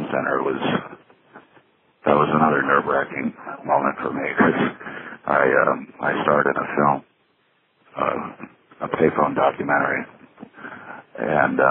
Center that was another nerve-wracking moment for me because I starred in a film, a payphone documentary, and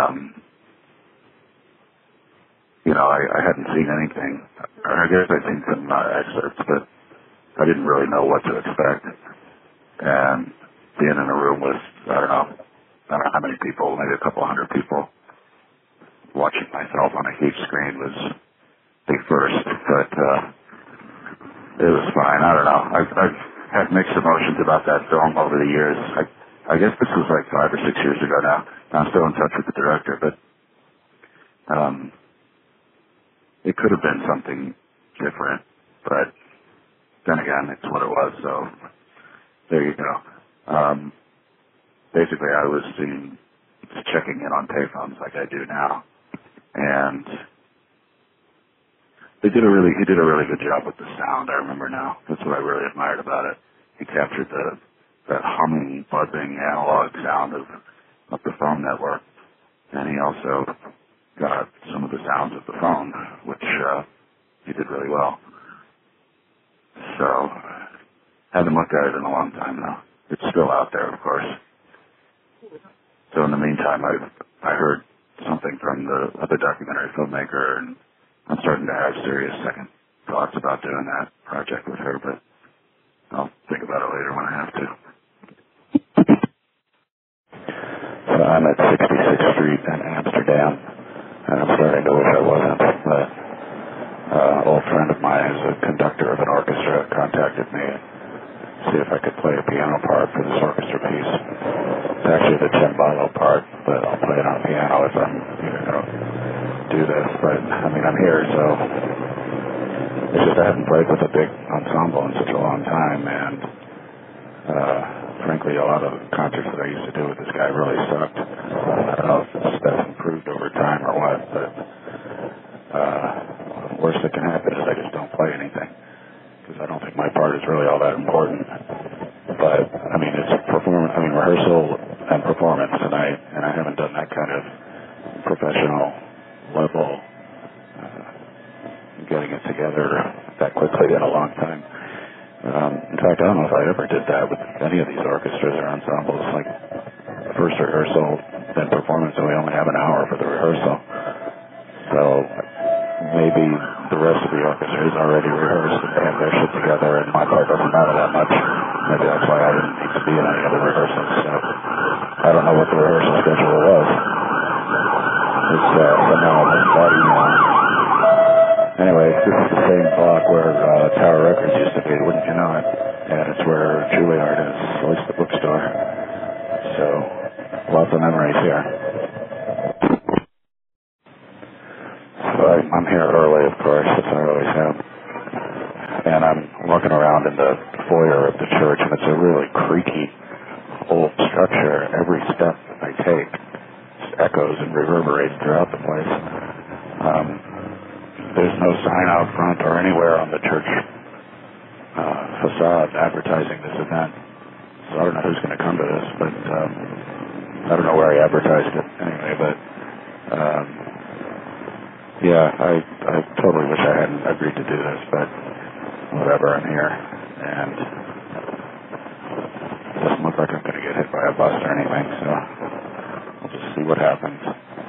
I hadn't seen anything. I guess I'd seen some excerpts, but I didn't really know what to expect. And being in a room with I don't know how many people, maybe a couple hundred people, watching myself on a huge screen was big first, but it was fine. I don't know. I've had mixed emotions about that film over the years. I guess this was like 5 or 6 years ago now. I'm still in touch with the director, but it could have been something different. But then again, it's what it was. So there you go. Basically, I was checking in on payphones like I do now, and he did a really good job with the sound. I remember now. That's what I really admired about it. He captured that humming, buzzing analog sound of the phone network, and he also got some of the sounds of the phone, which he did really well. So, haven't looked at it in a long time though. It's still out there, of course. So in the meantime, I heard something from the other documentary filmmaker, and I'm starting to have serious second thoughts about doing that project with her, but I'll think about it later when I have to. So I'm at 66th Street in Amsterdam, and I'm starting to wish I wasn't, but an old friend of mine who's a conductor of an orchestra contacted me to see if I could play a piano part for this orchestra piece. It's actually the cembalo part, but I'll play it on piano if I'm going to do this. But, I mean, I'm here, so it's just I haven't played with a big ensemble in such a long time, and frankly, a lot of concerts that I used to do with this guy really sucked. I don't know if that's improved over time or what, but worst that can happen is I just don't play anything, because I don't think my part is really all that important. But I mean, it's rehearsal and performance, and I haven't done that kind of professional level getting it together that quickly in a long time. In fact, I don't know if I ever did that with any of these orchestras or ensembles. Like first rehearsal, then performance, and we only have an hour for the rehearsal. So maybe the rest of the orchestra is already rehearsed and they have their shit together, and my part doesn't matter that much. Maybe that's why I didn't need to be in any of the rehearsals. So I don't know what the rehearsal schedule was. It's somehow almost bought email. Anyway, this is the same block where Tower Records used to be, wouldn't you know it? And it's where Juilliard is, at least the bookstore. So lots of memories here. So I'm here early, of course, as I always have. And I'm walking around in the foyer of the church, and it's a really creaky old structure. Every step I take just echoes and reverberates throughout the place. There's no sign out front or anywhere on the church facade advertising this event. So I don't know who's going to come to this, but I don't know where he advertised it anyway, but yeah, I totally wish I hadn't agreed to do this, but whatever, I'm here, and it doesn't look like I'm going to get hit by a bus or anything, so we'll just see what happens.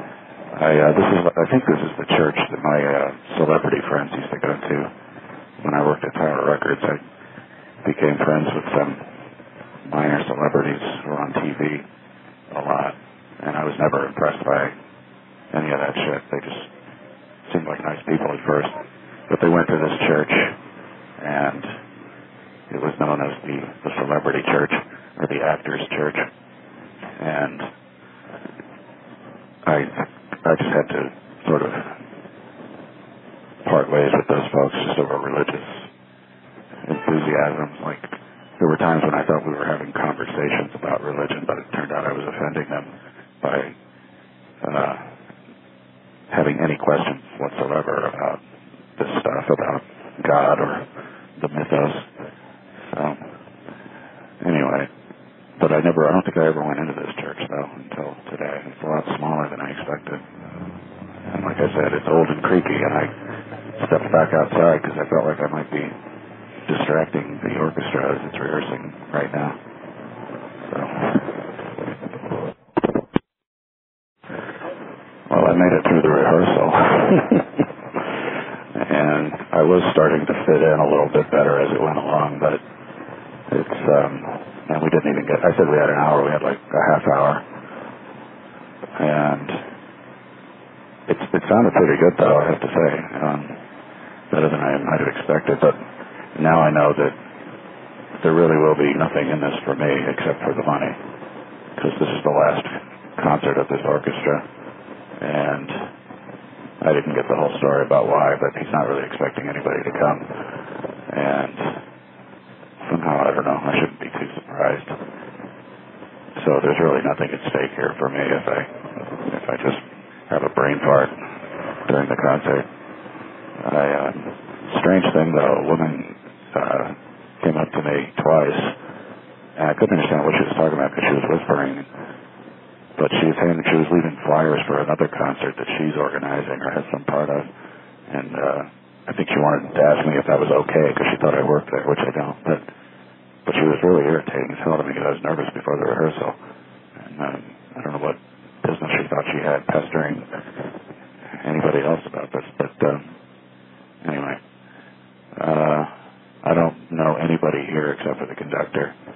I think this is the church that my celebrity friends used to go to when I worked at Tower Records. I became friends with some minor celebrities who were on TV a lot, and I was never impressed by any of that shit. They just seemed like nice people at first, but they went to this church, and it was known as the celebrity church, or the actors' church, and I just had to sort of part ways with those folks just over religious enthusiasm. Like, there were times when I thought we were having conversations about religion, but it turned out I was offending them by having any questions whatsoever about this stuff, about God or the mythos. So, anyway, but I don't think I ever went into this church, though, until today. It's a lot smaller than I expected. And like I said, it's old and creaky, and I stepped back outside because I felt like I might be distracting the orchestra as it's rehearsing right now. So, well, I made it through the rehearsal, and I was starting to fit in a little bit better as it went along, but it's, and we didn't even get, I said we had an hour, we had like a half hour, and it sounded pretty good though, I have to say, better than I might have expected, but now I know that there really will be nothing in this for me except for the money, because this is the last concert of this orchestra, and I didn't get the whole story about why, but he's not really expecting anybody to come, and somehow, I don't know, I shouldn't be too surprised. So there's really nothing at stake here for me if I just have a brain fart during the concert. Strange thing though, a woman came up to me twice, and I couldn't understand what she was talking about because she was whispering, but she was leaving flyers for another concert that she's organizing or has some part of, and I think she wanted to ask me if that was okay because she thought I worked there, which I don't, but she was really irritating as hell to me because I was nervous before the rehearsal, and I don't know what business she thought she had pestering anybody else about this, but anyway, I don't know anybody here except for the conductor.